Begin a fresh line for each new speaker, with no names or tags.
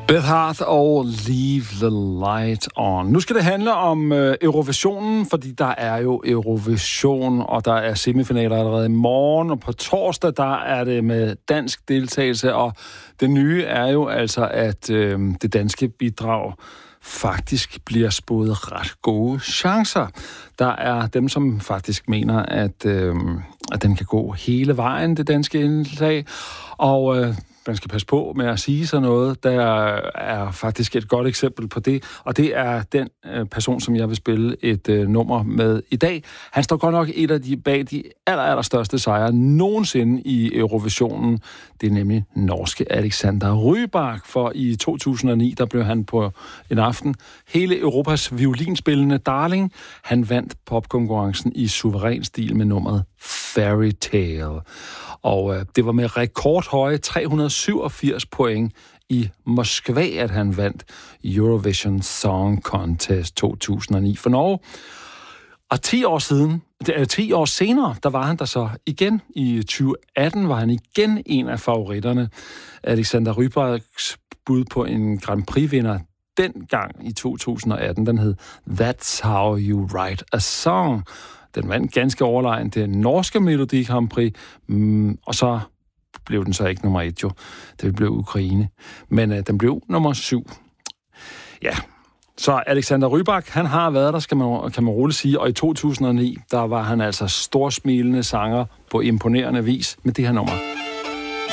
Beth Hart og Leave the Light On. Nu skal det handle om Eurovisionen, fordi der er jo Eurovision, og der er semifinaler allerede i morgen, og på torsdag, der er det med dansk deltagelse, og det nye er jo altså, at det danske bidrag faktisk bliver spået ret gode chancer. Der er dem, som faktisk mener, at den kan gå hele vejen, det danske indslag, og man skal passe på med at sige sådan noget. Der er faktisk et godt eksempel på det, og det er den person, som jeg vil spille et nummer med i dag. Han står godt nok et af de bag de allerstørste sejre nogensinde i Eurovisionen. Det er nemlig norske Alexander Rybak, for i 2009, der blev han på en aften hele Europas violinspillende darling. Han vandt popkonkurrencen i suveræn stil med nummeret Fairy Tale. Og det var med rekordhøje 387 point i Moskva, at han vandt Eurovision Song Contest 2009 for Norge. Og 10 år senere, der var han der så igen. I 2018 var han igen en af favoritterne. Alexander Rybaks bud på en Grand Prix-vinder dengang i 2018, den hed That's How You Write a Song. Den vandt ganske overlegen det norske Melodi Grand Prix, og så blev den så ikke nummer 1, jo. Det blev Ukraine. Men den blev nummer 7. Ja, så Alexander Rybak, han har været der, kan man roligt sige, og i 2009, der var han altså storsmilende sanger på imponerende vis med det her nummer.